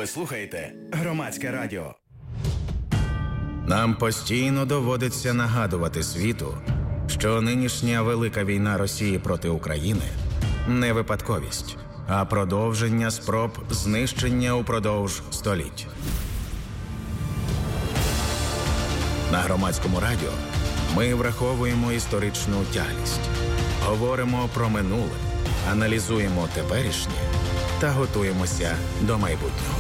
Ви слухаєте Громадське радіо. Нам постійно доводиться нагадувати світу, що нинішня велика війна Росії проти України не випадковість, а продовження спроб знищення упродовж століть. На Громадському радіо ми враховуємо історичну тяглість, говоримо про минуле, аналізуємо теперішнє та готуємося до майбутнього.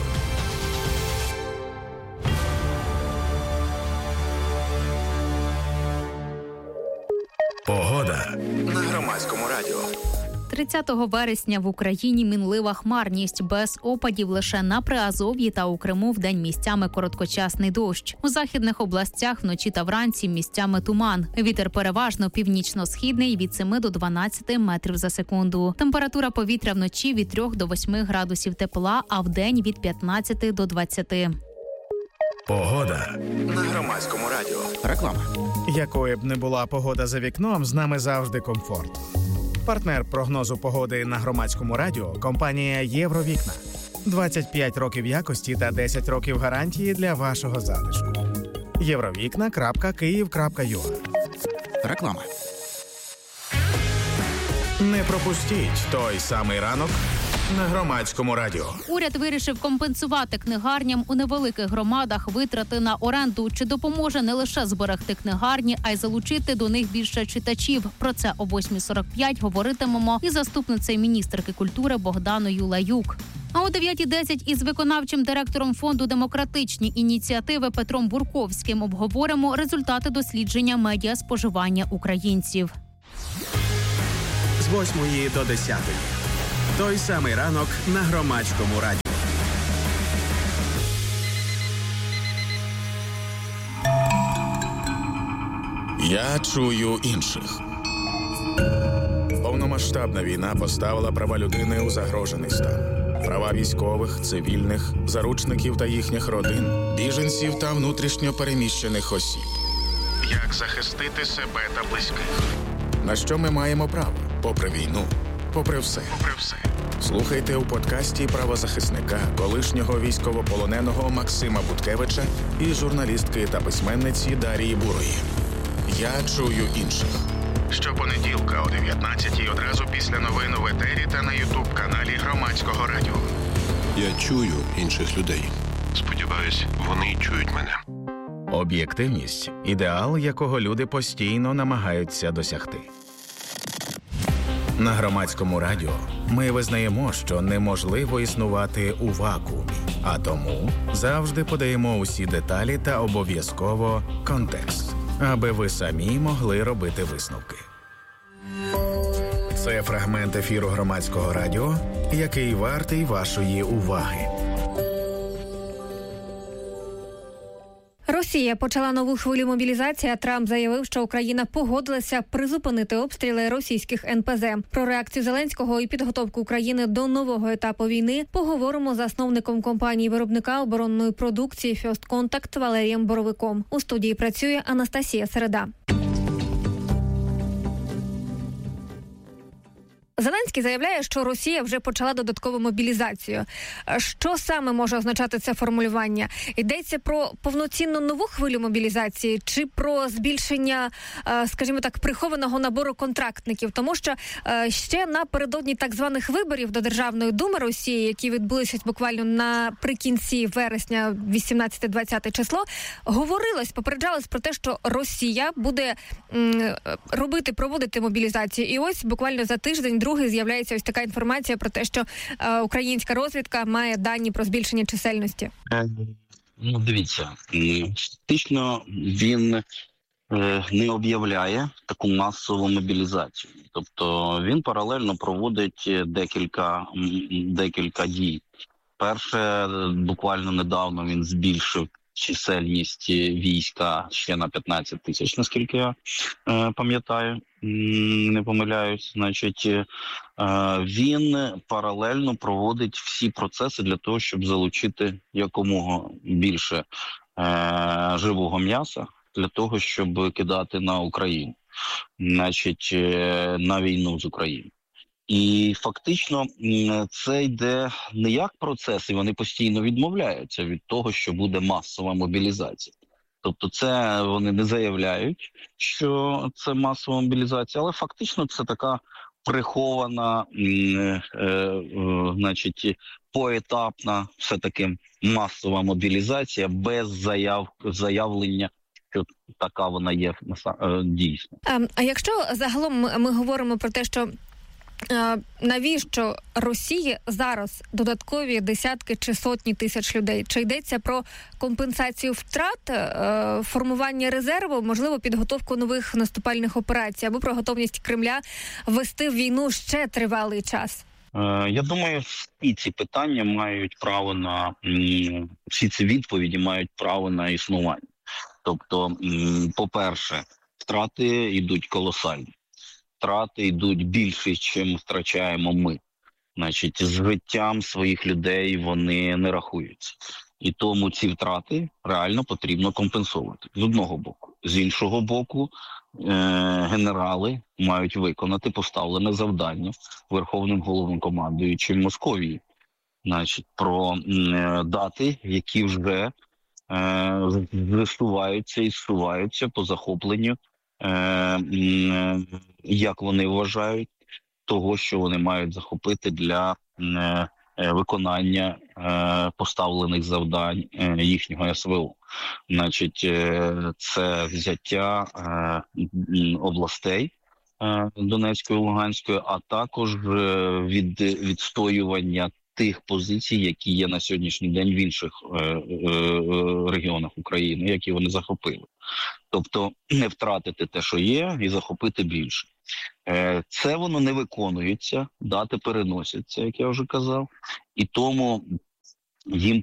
Погода на Громадському радіо. 30 вересня в Україні мінлива хмарність, без опадів лише на Приазов'ї та у Криму вдень місцями короткочасний дощ. У західних областях вночі та вранці місцями туман. Вітер переважно північно-східний від 7 до 12 метрів за секунду. Температура повітря вночі від 3 до 8 градусів тепла, а вдень від 15 до 20. Погода на Громадському радіо. Реклама. Якою б не була погода за вікном, з нами завжди комфорт. Партнер прогнозу погоди на Громадському радіо – компанія «Євровікна». 25 років якості та 10 років гарантії для вашого затишку. Євровікна.Київ.ua. Реклама. Не пропустіть той самий ранок на Громадському радіо. Уряд вирішив компенсувати книгарням у невеликих громадах витрати на оренду. Чи допоможе не лише зберегти книгарні, а й залучити до них більше читачів? Про це о 8:45 говоритимемо із заступницею міністерки культури Богданою Лаюк. А о 9:10 із виконавчим директором фонду «Демократичні ініціативи» Петром Бурковським обговоримо результати дослідження медіаспоживання українців. З 8 до 10. Той самий ранок на Громадському радіо. Я чую інших. Повномасштабна війна поставила права людини у загрожений стан. Права військових, цивільних, заручників та їхніх родин, біженців та внутрішньо переміщених осіб. Як захистити себе та близьких? На що ми маємо право? Попри війну, попри все. Слухайте у подкасті правозахисника, колишнього військовополоненого Максима Буткевича і журналістки та письменниці Дарії Бурої. Я чую інших. Щопонеділка о 19-й одразу після новин в етері та на ютуб-каналі Громадського радіо. Я чую інших людей. Сподіваюсь, вони чують мене. Об'єктивність – ідеал, якого люди постійно намагаються досягти. На Громадському радіо ми визнаємо, що неможливо існувати у вакуумі, а тому завжди подаємо усі деталі та обов'язково контекст, аби ви самі могли робити висновки. Це фрагмент ефіру Громадського радіо, який вартий вашої уваги. Росія почала нову хвилю мобілізації, а Трамп заявив, що Україна погодилася призупинити обстріли російських НПЗ. Про реакцію Зеленського і підготовку України до нового етапу війни поговоримо з засновником компанії-виробника оборонної продукції «First Contact» Валерієм Боровиком. У студії працює Анастасія Середа. Зеленський заявляє, що Росія вже почала додаткову мобілізацію. Що саме може означати це формулювання? Йдеться про повноцінну нову хвилю мобілізації чи про збільшення, скажімо так, прихованого набору контрактників? Тому що ще напередодні так званих виборів до Державної думи Росії, які відбулися буквально наприкінці вересня, 18-20 число, попереджалось про те, що Росія буде проводити мобілізацію. І ось буквально за тиждень другий з'являється ось така інформація про те, що українська розвідка має дані про збільшення чисельності. Дивіться, фактично він не об'являє таку масову мобілізацію. Тобто він паралельно проводить декілька дій. Перше, буквально недавно він збільшив чисельність війська ще на 15 тисяч, наскільки я пам'ятаю, не помиляюсь. Значить, він паралельно проводить всі процеси для того, щоб залучити якомога більше живого м'яса для того, щоб кидати на Україну, значить, на війну з Україною. І фактично це йде не як процес, і вони постійно відмовляються від того, що буде масова мобілізація. Тобто це вони не заявляють, що це масова мобілізація, але фактично це така прихована, поетапна все-таки масова мобілізація без заявлення, що така вона є дійсно. А якщо загалом ми говоримо про те, що навіщо Росії зараз додаткові десятки чи сотні тисяч людей? Чи йдеться про компенсацію втрат, формування резерву, можливо, підготовку нових наступальних операцій або про готовність Кремля вести війну ще тривалий час? Я думаю, всі ці питання мають право на всі ці відповіді мають право на існування. Тобто, по-перше, втрати йдуть колосальні. Втрати йдуть більше, чим втрачаємо ми. Значить, з життям своїх людей вони не рахуються. І тому ці втрати реально потрібно компенсувати. З одного боку. З іншого боку, генерали мають виконати поставлене завдання Верховним головнокомандуючим Московії. Значить, про дати, які вже висуваються і зсуваються по захопленню, як вони вважають, того, що вони мають захопити для виконання поставлених завдань їхнього СВО. Значить, це взяття областей Донецької, Луганської, а також відстоювання тих позицій, які є на сьогоднішній день в інших регіонах України, які вони захопили. Тобто не втратити те, що є, і захопити більше. Це воно не виконується, дати переносяться, як я вже казав, і тому їм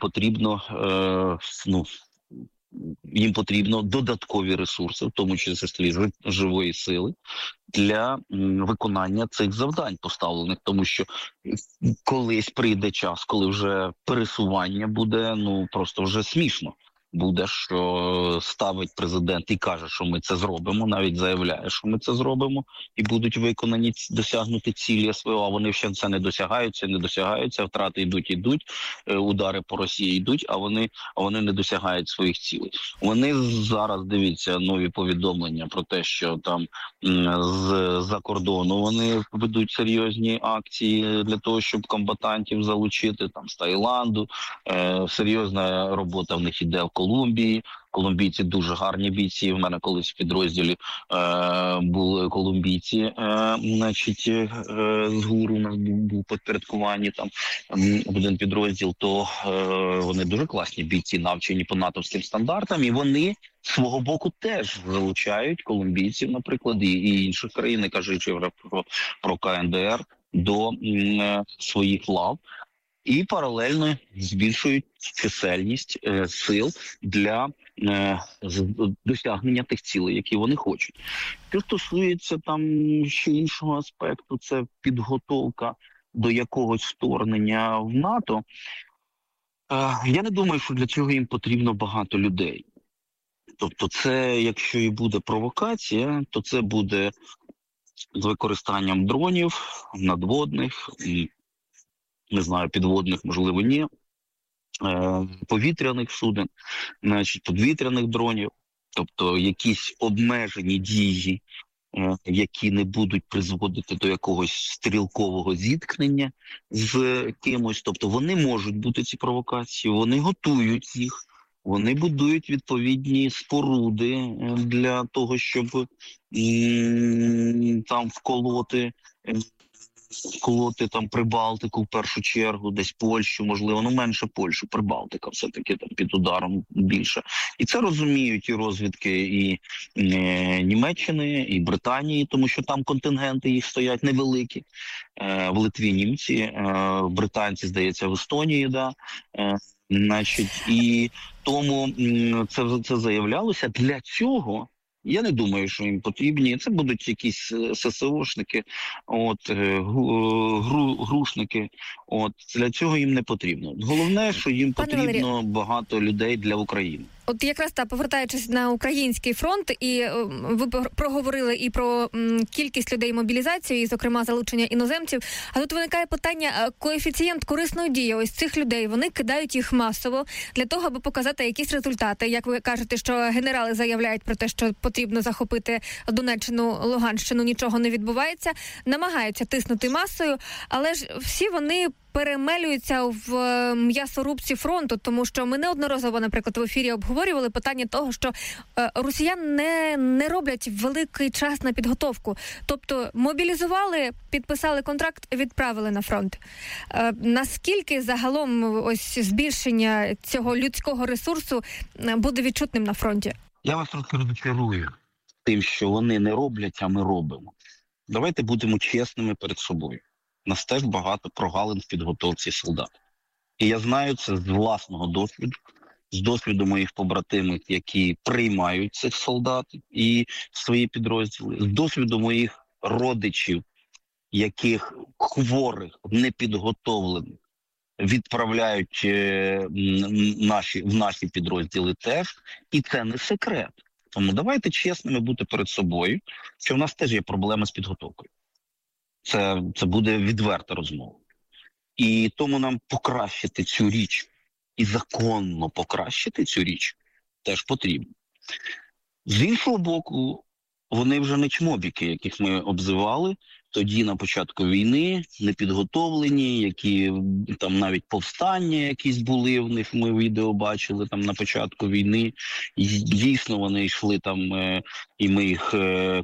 потрібно додаткові ресурси, в тому числі живої сили, для виконання цих завдань поставлених. Тому що колись прийде час, коли вже пересування буде, просто вже смішно. Буде, що ставить президент і каже, що ми це зробимо, навіть заявляє, що ми це зробимо, і будуть виконані, досягнуті цілі СВО, а вони ще це не досягаються, втрати йдуть, удари по Росії йдуть, а вони не досягають своїх цілей. Вони зараз, дивіться, нові повідомлення про те, що там з-за кордону вони ведуть серйозні акції для того, щоб комбатантів залучити, там з Таїланду, серйозна робота в них іде в Колумбії. Колумбійці дуже гарні бійці. В мене колись в підрозділі були колумбійці, з ГУРу у нас був підпорядкуванні там один підрозділ, то вони дуже класні бійці, навчені по натовським стандартам, і вони свого боку теж залучають колумбійців, наприклад, і інших країн, не кажучи про КНДР, до своїх лав. І паралельно збільшують чисельність сил для досягнення тих цілей, які вони хочуть. Що стосується там ще іншого аспекту, це підготовка до якогось вторгнення в НАТО, я не думаю, що для цього їм потрібно багато людей. Тобто це, якщо і буде провокація, то це буде з використанням дронів, надводних, не знаю, підводних, можливо, ні, повітряних суден, підвітряних дронів, тобто якісь обмежені дії, які не будуть призводити до якогось стрілкового зіткнення з кимось. Тобто вони можуть бути, ці провокації, вони готують їх, вони будують відповідні споруди для того, щоб там вколоти там Прибалтику в першу чергу, десь Польщу, можливо, менше Польщу, Прибалтика все-таки там під ударом більше. І це розуміють і розвідки і Німеччини, і Британії, тому що там контингенти їх стоять невеликі. В Литві німці, британці, здається, в Естонії, і тому це заявлялося. Для цього я не думаю, що їм потрібні. Це будуть якісь ССОшники, грушники. Для цього їм не потрібно. Головне, що їм потрібно багато людей для України. От якраз повертаючись на український фронт, і ви проговорили і про кількість людей мобілізації, і, зокрема, залучення іноземців. А тут виникає питання, коефіцієнт корисної дії ось цих людей, вони кидають їх масово для того, аби показати якісь результати. Як ви кажете, що генерали заявляють про те, що потрібно захопити Донеччину, Луганщину, нічого не відбувається, намагаються тиснути масою, але ж всі вони перемелюються в м'ясорубці фронту, тому що ми неодноразово, наприклад, в ефірі обговорювали питання того, що росіян не роблять великий час на підготовку. Тобто мобілізували, підписали контракт, відправили на фронт. Наскільки загалом ось збільшення цього людського ресурсу буде відчутним на фронті? Я вас трохи розчарую тим, що вони не роблять, а ми робимо. Давайте будемо чесними перед собою. У нас теж багато прогалин в підготовці солдат. І я знаю це з власного досвіду, з досвіду моїх побратимів, які приймають цих солдат і свої підрозділи, з досвіду моїх родичів, яких хворих, непідготовлених, відправляють в наші підрозділи теж. І це не секрет. Тому давайте чесними бути перед собою, що в нас теж є проблеми з підготовкою. Це буде відверта розмова. І тому нам покращити цю річ, і законно покращити цю річ, теж потрібно. З іншого боку, вони вже не чмобіки, яких ми обзивали тоді на початку війни, непідготовлені, які там навіть повстання якісь були в них, ми відео бачили там на початку війни. І дійсно вони йшли там, і ми їх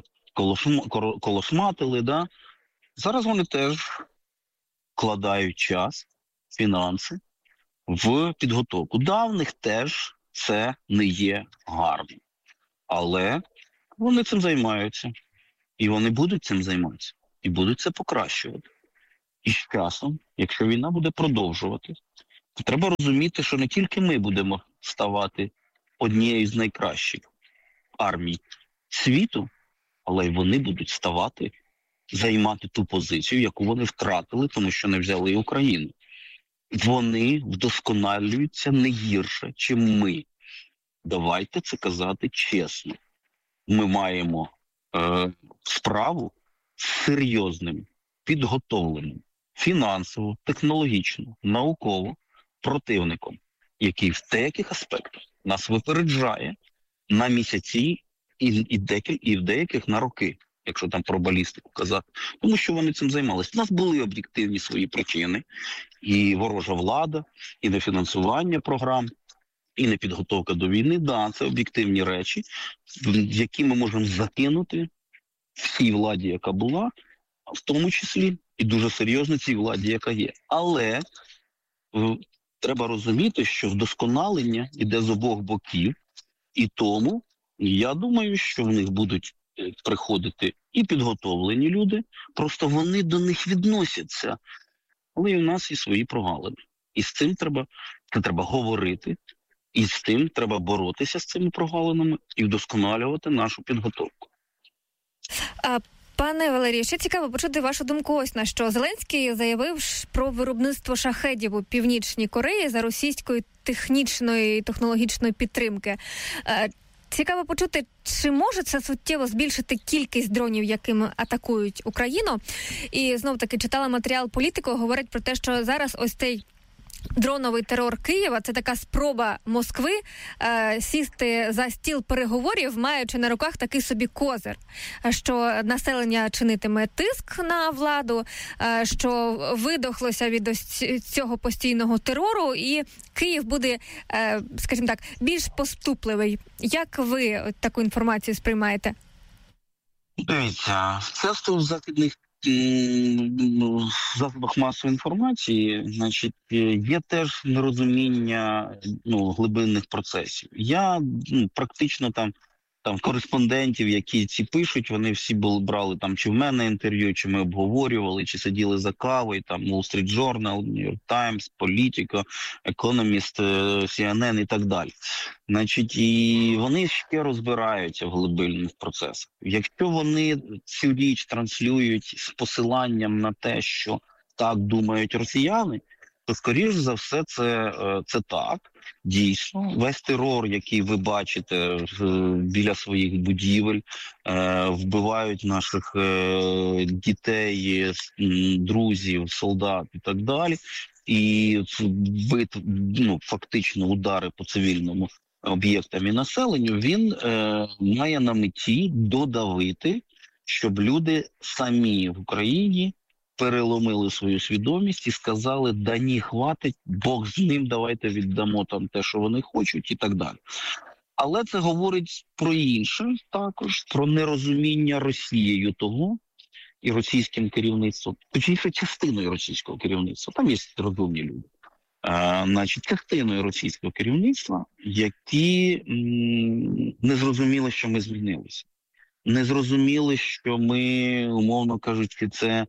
колошматили, да? Зараз вони теж вкладають час, фінанси в підготовку. Да, в них теж це не є гарно. Але вони цим займаються. І вони будуть цим займатися. І будуть це покращувати. І з часом, якщо війна буде продовжувати, то треба розуміти, що не тільки ми будемо ставати однією з найкращих армій світу, але й вони будуть ставати, займати ту позицію, яку вони втратили, тому що не взяли Україну. Вони вдосконалюються не гірше, чим ми. Давайте це казати чесно. Ми маємо справу з серйозним, підготовленим, фінансово, технологічно, науково противником, який в деяких аспектах нас випереджає на місяці і в деяких на роки, якщо там про балістику казати. Тому що вони цим займалися. У нас були об'єктивні свої причини. І ворожа влада, і нефінансування програм, і непідготовка до війни. Да, це об'єктивні речі, які ми можемо закинути всій владі, яка була, в тому числі і дуже серйозно цій владі, яка є. Але треба розуміти, що вдосконалення йде з обох боків. І тому я думаю, що в них будуть приходити і підготовлені люди, просто вони до них відносяться. Але і у нас є свої прогалини. І з цим треба говорити, і з тим треба боротися з цими прогалинами і вдосконалювати нашу підготовку. Пане Валерію, ще цікаво почути вашу думку ось на що. Зеленський заявив про виробництво шахедів у Північній Кореї за російської технічної і технологічної підтримки. Цікаво почути, чи може це суттєво збільшити кількість дронів, якими атакують Україну. І знов-таки читала матеріал «Політико», говорить про те, що зараз ось цей дроновий терор Києва – це така спроба Москви сісти за стіл переговорів, маючи на руках такий собі козир, що населення чинитиме тиск на владу, що видохлося від ось цього постійного терору, і Київ буде, скажімо так, більш поступливий. Як ви таку інформацію сприймаєте? Дивіться, часто в західних засобах масової інформації, значить, є теж нерозуміння глибинних процесів. Я практично там кореспондентів, які ці пишуть, вони всі брали там чи в мене інтерв'ю, чи ми обговорювали, чи сиділи за кавою, там Wall Street Journal, New York Times, Politico, Economist, CNN і так далі. Значить, і вони ще розбираються в глибинних процесах. Якщо вони цю річ транслюють з посиланням на те, що так думають росіяни, то, скоріш за все, це так. Дійсно, весь терор, який ви бачите біля своїх будівель, вбивають наших дітей, друзів, солдат і так далі. І фактично удари по цивільному об'єктам і населенню, він має на меті додавити, щоб люди самі в Україні переломили свою свідомість і сказали: да ні, хватить, Бог з ним, давайте віддамо там те, що вони хочуть, і так далі. Але це говорить про інше також, про нерозуміння Росією того, і російським керівництвом, точніше частиною російського керівництва, там є розумні люди, частиною російського керівництва, які не зрозуміли, що ми змінилися. Не зрозуміли, що ми, умовно кажучи, це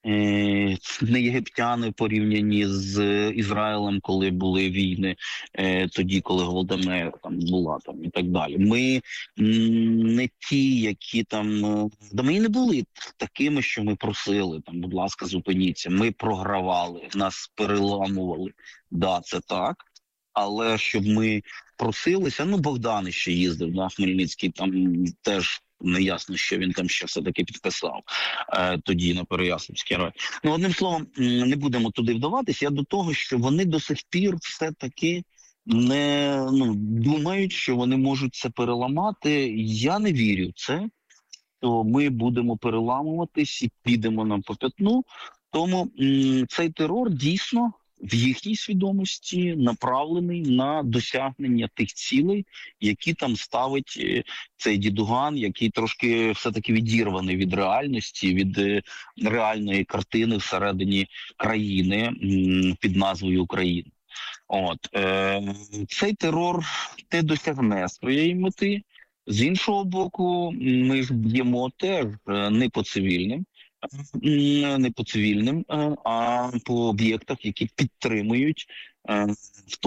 не єгиптяни порівняні з Ізраїлем, коли були війни, тоді, коли Голодомер там була там і так далі. Ми не ті, які там, ми і не були такими, що ми просили там, будь ласка, зупиніться. Ми програвали, нас переламували. Да, це так. Але щоб ми просилися, Богдан ще їздив на Хмельницький, там теж не ясно, що він там ще все-таки підписав тоді на Переяславській раді. Одним словом, не будемо туди вдаватися. Я до того, що вони до сих пір все-таки не думають, що вони можуть це переламати. Я не вірю в це, що ми будемо переламуватись і підемо нам по п'ятну. Тому цей терор дійсно в їхній свідомості направлений на досягнення тих цілей, які там ставить цей дідуган, який трошки все-таки відірваний від реальності, від реальної картини всередині країни під назвою Україна. Цей терор не досягне своєї мети. З іншого боку, ми ж б'ємо теж не по цивільним, а по об'єктах, які підтримують